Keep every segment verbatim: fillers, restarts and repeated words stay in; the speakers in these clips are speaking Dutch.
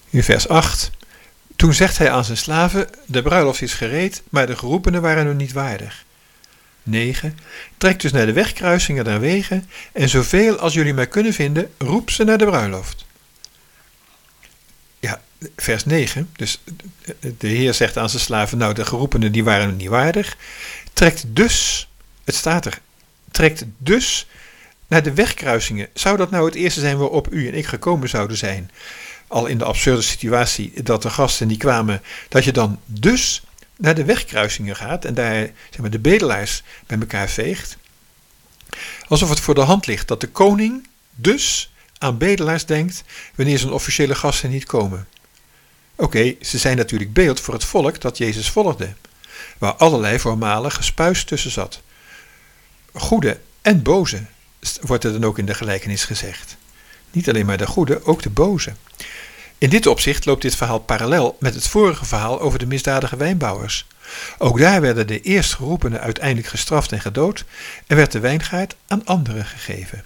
In vers acht. Toen zegt hij aan zijn slaven, de bruiloft is gereed, maar de geroepenen waren er niet waardig. negen. Trek dus naar de wegkruisingen der wegen en zoveel als jullie maar kunnen vinden, roep ze naar de bruiloft. Ja, vers negen. Dus de Heer zegt aan zijn slaven, nou de geroepenen die waren er niet waardig. Trekt dus, het staat er, trekt dus naar de wegkruisingen. Zou dat nou het eerste zijn waarop u en ik gekomen zouden zijn? Al in de absurde situatie dat de gasten die kwamen, dat je dan dus naar de wegkruisingen gaat en daar zeg maar, de bedelaars bij elkaar veegt. Alsof het voor de hand ligt dat de koning dus aan bedelaars denkt wanneer zijn officiële gasten niet komen. Oké, okay, ze zijn natuurlijk beeld voor het volk dat Jezus volgde, waar allerlei voormalig gespuis tussen zat. Goede en boze, wordt er dan ook in de gelijkenis gezegd. Niet alleen maar de goede, ook de boze. In dit opzicht loopt dit verhaal parallel met het vorige verhaal over de misdadige wijnbouwers. Ook daar werden de eerstgeroepenen uiteindelijk gestraft en gedood en werd de wijngaard aan anderen gegeven.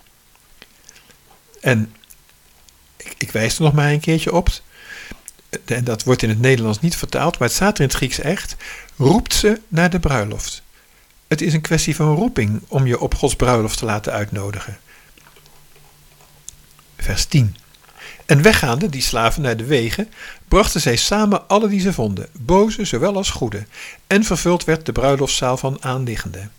En ik, ik wijs er nog maar een keertje op, en dat wordt in het Nederlands niet vertaald, maar het staat er in het Grieks echt, roept ze naar de bruiloft. Het is een kwestie van roeping om je op Gods bruiloft te laten uitnodigen. Vers tien. En weggaande, die slaven naar de wegen, brachten zij samen alle die ze vonden, boze zowel als goede, en vervuld werd de bruiloftszaal van aanliggenden.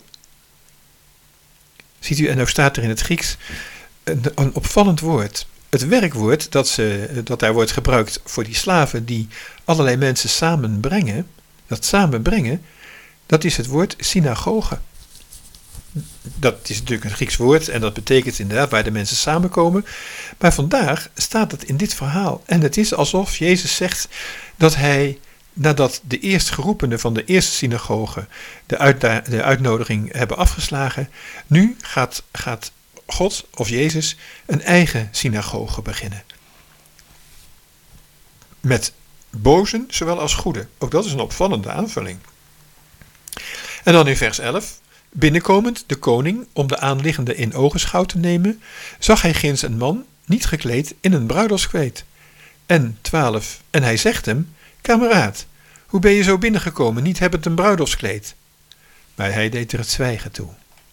Ziet u, en nou staat er in het Grieks een, een opvallend woord. Het werkwoord dat, ze, dat daar wordt gebruikt voor die slaven die allerlei mensen samenbrengen, dat samenbrengen, dat is het woord synagoge. Dat is natuurlijk een Grieks woord en dat betekent inderdaad waar de mensen samenkomen. Maar vandaag staat het in dit verhaal. En het is alsof Jezus zegt dat hij, nadat de eerstgeroepenen van de eerste synagoge de, uitda- de uitnodiging hebben afgeslagen, nu gaat, gaat God of Jezus een eigen synagoge beginnen. Met bozen zowel als goede. Ook dat is een opvallende aanvulling. En dan in vers elf. Binnenkomend de koning om de aanliggende in ogenschouw te nemen, zag hij ginds een man niet gekleed in een bruiloftskleed. En twaalf. En hij zegt hem, kameraad, hoe ben je zo binnengekomen, niet hebbend een bruiloftskleed? Maar hij deed er het zwijgen toe.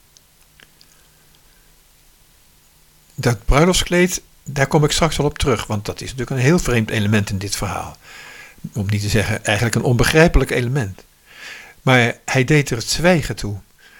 Dat bruiloftskleed, daar kom ik straks wel op terug, want dat is natuurlijk een heel vreemd element in dit verhaal. Om niet te zeggen, eigenlijk een onbegrijpelijk element. Maar hij deed er het zwijgen toe.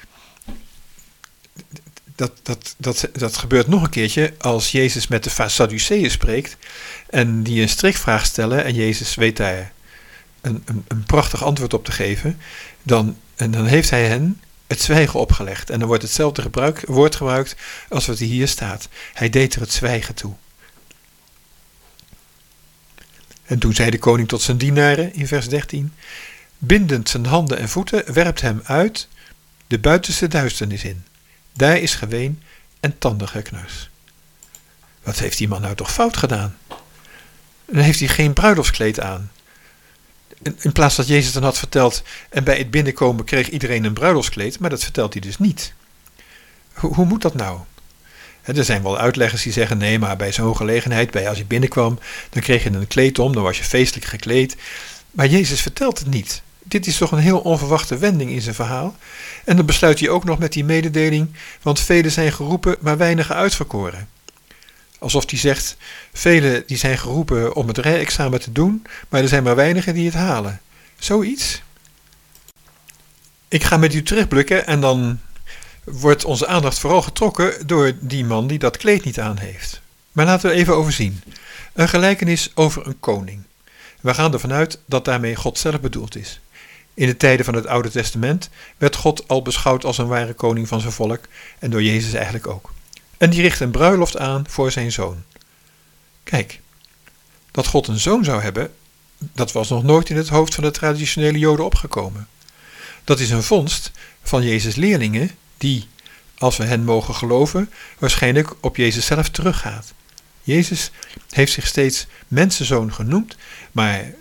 Dat, dat, dat, dat gebeurt nog een keertje als Jezus met de Sadduceeën spreekt en die een strikvraag stellen en Jezus weet daar een, een, een prachtig antwoord op te geven, dan, en dan heeft hij hen het zwijgen opgelegd. En dan wordt hetzelfde gebruik, woord gebruikt als wat hier staat. Hij deed er het zwijgen toe. En toen zei de koning tot zijn dienaren in vers dertien, bindend zijn handen en voeten, werpt hem uit de buitenste duisternis in. Daar is geween en tandengeknars. Wat heeft die man nou toch fout gedaan? Dan heeft hij geen bruiloftskleed aan. In, in plaats dat Jezus dan had verteld, en bij het binnenkomen kreeg iedereen een bruiloftskleed, maar dat vertelt hij dus niet. Hoe, hoe moet dat nou? He, er zijn wel uitleggers die zeggen, nee, maar bij zo'n gelegenheid, bij als je binnenkwam, dan kreeg je een kleed om, dan was je feestelijk gekleed. Maar Jezus vertelt het niet. Dit is toch een heel onverwachte wending in zijn verhaal. En dan besluit hij ook nog met die mededeling, want velen zijn geroepen, maar weinigen uitverkoren. Alsof hij zegt, velen die zijn geroepen om het rijexamen te doen, maar er zijn maar weinigen die het halen. Zoiets. Ik ga met u terugblikken en dan wordt onze aandacht vooral getrokken door die man die dat kleed niet aan heeft. Maar laten we even overzien. Een gelijkenis over een koning. We gaan ervan uit dat daarmee God zelf bedoeld is. In de tijden van het Oude Testament werd God al beschouwd als een ware koning van zijn volk en door Jezus eigenlijk ook. En die richt een bruiloft aan voor zijn zoon. Kijk, dat God een zoon zou hebben, dat was nog nooit in het hoofd van de traditionele Joden opgekomen. Dat is een vondst van Jezus' leerlingen die, als we hen mogen geloven, waarschijnlijk op Jezus zelf teruggaat. Jezus heeft zich steeds mensenzoon genoemd, maar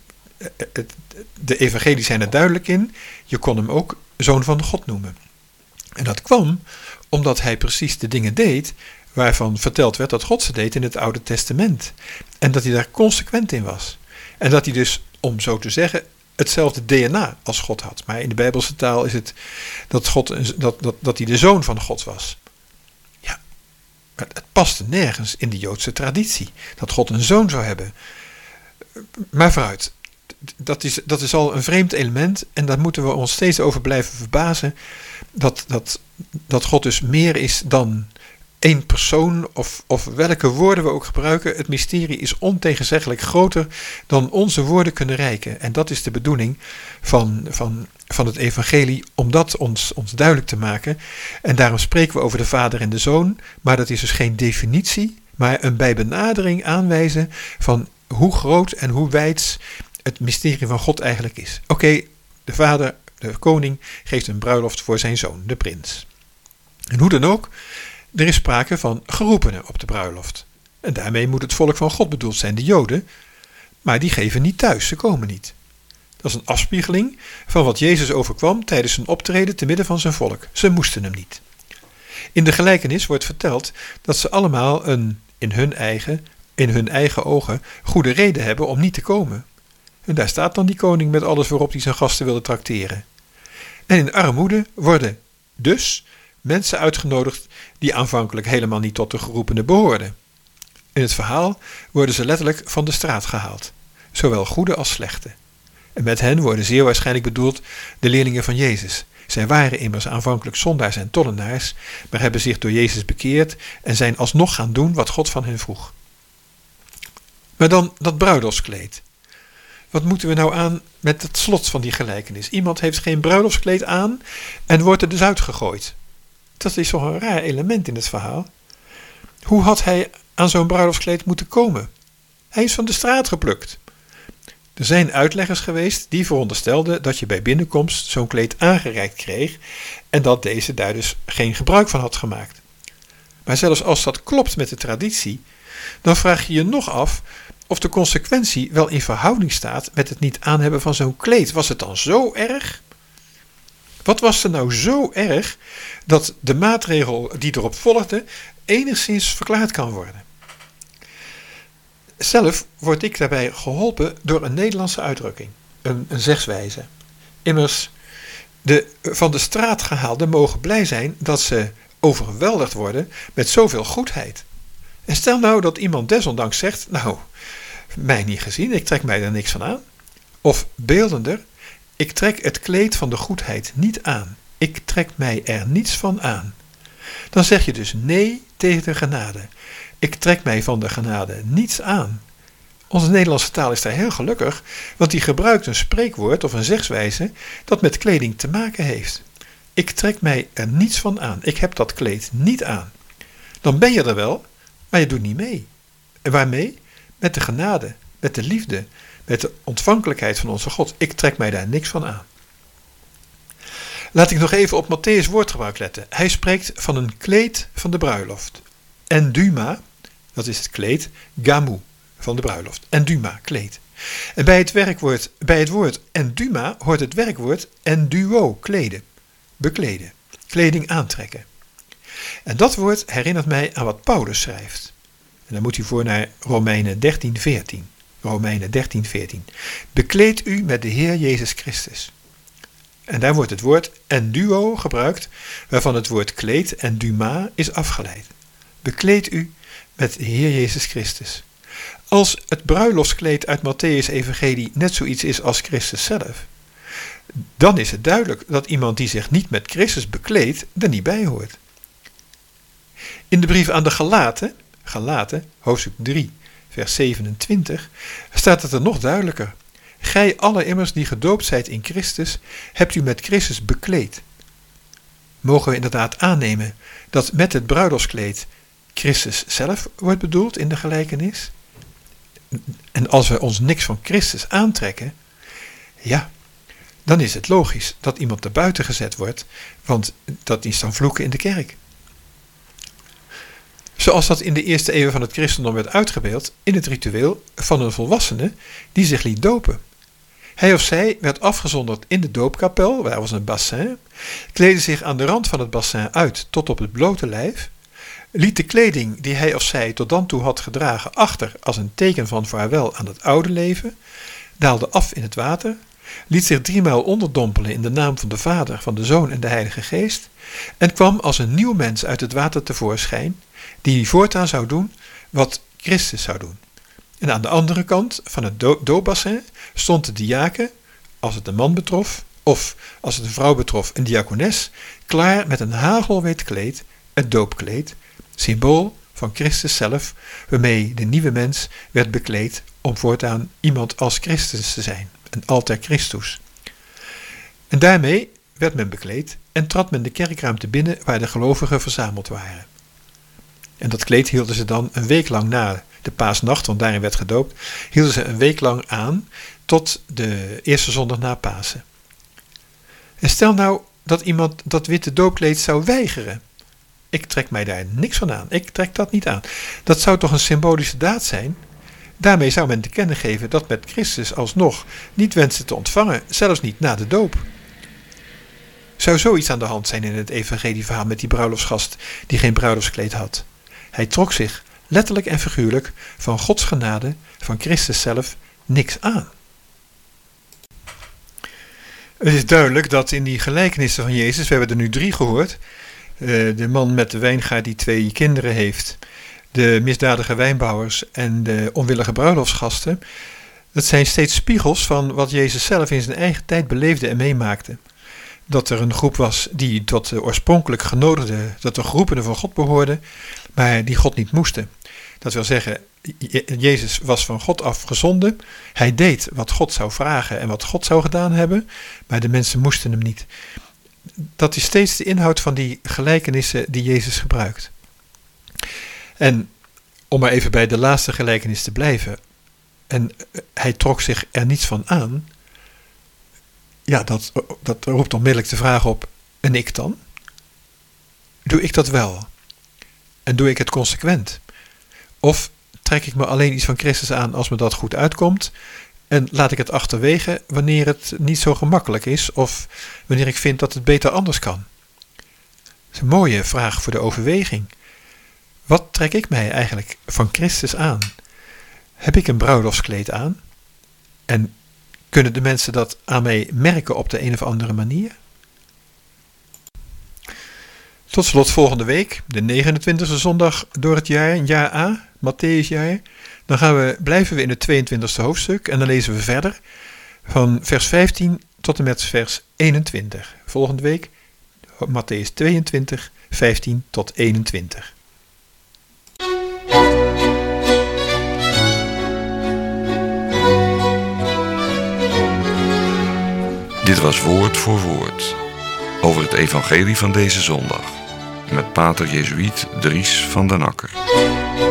de evangelie zijn er duidelijk in, je kon hem ook zoon van God noemen. En dat kwam omdat hij precies de dingen deed waarvan verteld werd dat God ze deed in het Oude Testament. En dat hij daar consequent in was. En dat hij dus, om zo te zeggen, hetzelfde D N A als God had. Maar in de Bijbelse taal is het dat, God, dat, dat, dat hij de zoon van God was. Ja, maar het paste nergens in de Joodse traditie. Dat God een zoon zou hebben. Maar vooruit. Dat is, dat is al een vreemd element. En daar moeten we ons steeds over blijven verbazen. Dat, dat, dat God dus meer is dan één persoon, of, of welke woorden we ook gebruiken. Het mysterie is ontegenzeggelijk groter dan onze woorden kunnen reiken. En dat is de bedoeling van, van, van het evangelie, om dat ons, ons duidelijk te maken. En daarom spreken we over de Vader en de Zoon, maar dat is dus geen definitie, maar een bij benadering aanwijzen van hoe groot en hoe wijds het mysterie van God eigenlijk is. Oké, okay, de Vader, de koning, geeft een bruiloft voor zijn zoon, de prins. En hoe dan ook, er is sprake van geroepenen op de bruiloft. En daarmee moet het volk van God bedoeld zijn, de Joden. Maar die geven niet thuis, ze komen niet. Dat is een afspiegeling van wat Jezus overkwam tijdens zijn optreden te midden van zijn volk. Ze moesten hem niet. In de gelijkenis wordt verteld dat ze allemaal een, in hun eigen, in hun eigen ogen, goede reden hebben om niet te komen. En daar staat dan die koning met alles waarop hij zijn gasten wilde trakteren. En in armoede worden dus mensen uitgenodigd die aanvankelijk helemaal niet tot de geroepenen behoorden. In het verhaal worden ze letterlijk van de straat gehaald, zowel goede als slechte. En met hen worden zeer waarschijnlijk bedoeld de leerlingen van Jezus. Zij waren immers aanvankelijk zondaars en tollenaars, maar hebben zich door Jezus bekeerd en zijn alsnog gaan doen wat God van hen vroeg. Maar dan dat bruiloftskleed. Wat moeten we nou aan met het slot van die gelijkenis? Iemand heeft geen bruiloftskleed aan en wordt er dus uitgegooid. Dat is toch een raar element in het verhaal. Hoe had hij aan zo'n bruiloftskleed moeten komen? Hij is van de straat geplukt. Er zijn uitleggers geweest die veronderstelden dat je bij binnenkomst zo'n kleed aangereikt kreeg en dat deze daar dus geen gebruik van had gemaakt. Maar zelfs als dat klopt met de traditie, dan vraag je je nog af of de consequentie wel in verhouding staat met het niet aanhebben van zo'n kleed. Was het dan zo erg? Wat was er nou zo erg dat de maatregel die erop volgde enigszins verklaard kan worden? Zelf word ik daarbij geholpen door een Nederlandse uitdrukking, een, een zegswijze. Immers, de van de straat gehaalden mogen blij zijn dat ze overweldigd worden met zoveel goedheid. En stel nou dat iemand desondanks zegt, nou, mij niet gezien, ik trek mij er niks van aan. Of beeldender, ik trek het kleed van de goedheid niet aan. Ik trek mij er niets van aan. Dan zeg je dus nee tegen de genade. Ik trek mij van de genade niets aan. Onze Nederlandse taal is daar heel gelukkig, want die gebruikt een spreekwoord of een zegswijze dat met kleding te maken heeft. Ik trek mij er niets van aan. Ik heb dat kleed niet aan. Dan ben je er wel, maar je doet niet mee. En waarmee? Met de genade, met de liefde, met de ontvankelijkheid van onze God. Ik trek mij daar niks van aan. Laat ik nog even op Matthäus' woordgebruik letten. Hij spreekt van een kleed van de bruiloft. Enduma, dat is het kleed, gamu, van de bruiloft. Enduma, kleed. En bij het, werkwoord, bij het woord enduma hoort het werkwoord enduo, kleden, bekleden, kleding aantrekken. En dat woord herinnert mij aan wat Paulus schrijft. En dan moet u voor naar Romeinen dertien veertien. Romeinen dertien veertien. Bekleed u met de Heer Jezus Christus. En daar wordt het woord enduo gebruikt, waarvan het woord kleed en duma is afgeleid. Bekleed u met de Heer Jezus Christus. Als het bruiloftskleed uit Matthäus' evangelie net zoiets is als Christus zelf, dan is het duidelijk dat iemand die zich niet met Christus bekleedt, er niet bij hoort. In de brief aan de Galaten, Galaten, hoofdstuk drie, vers zevenentwintig, staat het er nog duidelijker. Gij alle immers die gedoopt zijt in Christus, hebt u met Christus bekleed. Mogen we inderdaad aannemen dat met het bruiloftskleed Christus zelf wordt bedoeld in de gelijkenis? En als we ons niks van Christus aantrekken, ja, dan is het logisch dat iemand er buiten gezet wordt, want dat is dan vloeken in de kerk. Zoals dat in de eerste eeuwen van het christendom werd uitgebeeld in het ritueel van een volwassene die zich liet dopen. Hij of zij werd afgezonderd in de doopkapel, waar was een bassin, kleedde zich aan de rand van het bassin uit tot op het blote lijf, liet de kleding die hij of zij tot dan toe had gedragen achter als een teken van vaarwel aan het oude leven, daalde af in het water, liet zich driemaal onderdompelen in de naam van de Vader, van de Zoon en de Heilige Geest en kwam als een nieuw mens uit het water tevoorschijn, die voortaan zou doen wat Christus zou doen. En aan de andere kant van het do- doopbassin stond de diaken, als het een man betrof, of als het een vrouw betrof, een diakones, klaar met een hagelwit kleed, het doopkleed, symbool van Christus zelf, waarmee de nieuwe mens werd bekleed om voortaan iemand als Christus te zijn, een alter Christus. En daarmee werd men bekleed en trad men de kerkruimte binnen waar de gelovigen verzameld waren. En dat kleed hielden ze dan een week lang na de paasnacht, want daarin werd gedoopt, hielden ze een week lang aan tot de eerste zondag na Pasen. En stel nou dat iemand dat witte doopkleed zou weigeren. Ik trek mij daar niks van aan. Ik trek dat niet aan. Dat zou toch een symbolische daad zijn? Daarmee zou men te kennen geven dat met Christus alsnog niet wenste te ontvangen, zelfs niet na de doop. Zou zoiets aan de hand zijn in het evangelieverhaal met die bruiloftsgast die geen bruiloftskleed had? Hij trok zich, letterlijk en figuurlijk, van Gods genade, van Christus zelf, niks aan. Het is duidelijk dat in die gelijkenissen van Jezus, we hebben er nu drie gehoord, de man met de wijngaard die twee kinderen heeft, de misdadige wijnbouwers en de onwillige bruiloftsgasten, dat zijn steeds spiegels van wat Jezus zelf in zijn eigen tijd beleefde en meemaakte. Dat er een groep was die tot de oorspronkelijk genodigde, tot de geroepenen van God behoorde, maar die God niet moesten. Dat wil zeggen, Jezus was van God af gezonden. Hij deed wat God zou vragen en wat God zou gedaan hebben, maar de mensen moesten hem niet. Dat is steeds de inhoud van die gelijkenissen die Jezus gebruikt. En om maar even bij de laatste gelijkenis te blijven, en hij trok zich er niets van aan, ja, dat, dat roept onmiddellijk de vraag op, en ik dan? Doe ik dat wel? En doe ik het consequent? Of trek ik me alleen iets van Christus aan als me dat goed uitkomt en laat ik het achterwege wanneer het niet zo gemakkelijk is of wanneer ik vind dat het beter anders kan? Dat is een mooie vraag voor de overweging. Wat trek ik mij eigenlijk van Christus aan? Heb ik een bruiloftskleed aan? En kunnen de mensen dat aan mij merken op de een of andere manier? Tot slot volgende week, de negenentwintigste zondag door het jaar, jaar A, Matthäusjaar. Dan gaan we, blijven we in het tweeëntwintigste hoofdstuk en dan lezen we verder van vers vijftien tot en met vers eenentwintig. Volgende week Matthäus tweeëntwintig, vijftien tot eenentwintig. Dit was Woord voor Woord over het evangelie van deze zondag met pater Jezuïet Dries van den Akker.